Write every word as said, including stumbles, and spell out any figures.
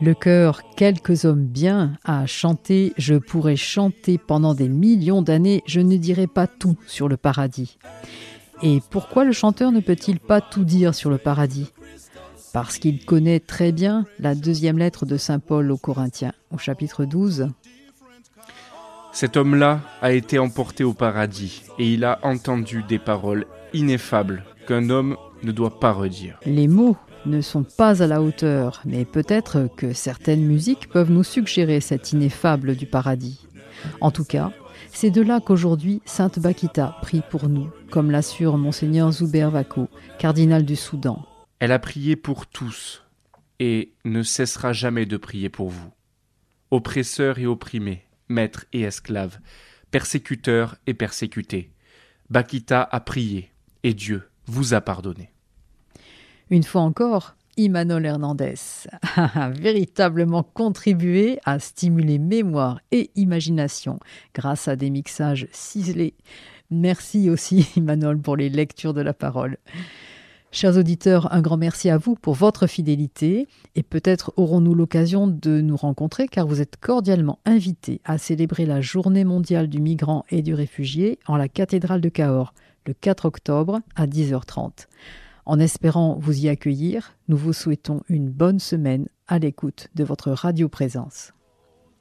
Le chœur Quelques hommes bien a chanté « Je pourrais chanter pendant des millions d'années, je ne dirai pas tout sur le paradis ». Et pourquoi le chanteur ne peut-il pas tout dire sur le paradis ? Parce qu'il connaît très bien la deuxième lettre de saint Paul aux Corinthiens, au chapitre douze. Cet homme-là a été emporté au paradis et il a entendu des paroles ineffables qu'un homme ne doit pas redire. Les mots ne sont pas à la hauteur, mais peut-être que certaines musiques peuvent nous suggérer cet ineffable du paradis. En tout cas, c'est de là qu'aujourd'hui Sainte Bakita prie pour nous, comme l'assure Monseigneur Zuber Wako, cardinal du Soudan. Elle a prié pour tous et ne cessera jamais de prier pour vous. Oppresseurs et opprimés, maîtres et esclaves, persécuteurs et persécutés, Bakita a prié et Dieu vous a pardonné. Une fois encore, Imanol Hernandez a véritablement contribué à stimuler mémoire et imagination grâce à des mixages ciselés. Merci aussi Imanol pour les lectures de la parole. Chers auditeurs, un grand merci à vous pour votre fidélité et peut-être aurons-nous l'occasion de nous rencontrer car vous êtes cordialement invités à célébrer la Journée mondiale du migrant et du réfugié en la cathédrale de Cahors le quatre octobre à dix heures trente. En espérant vous y accueillir, nous vous souhaitons une bonne semaine à l'écoute de votre radio présence.